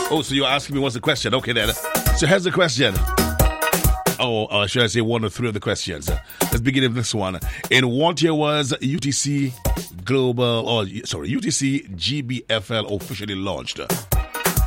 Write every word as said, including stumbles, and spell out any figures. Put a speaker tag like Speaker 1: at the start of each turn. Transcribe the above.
Speaker 1: Oh, so you're asking me what's the question? Okay, then. So here's the question. Oh, uh, should I say one or three of the questions? Let's begin with this one. In what year was U T C Global, or sorry, U T C G B F L officially launched?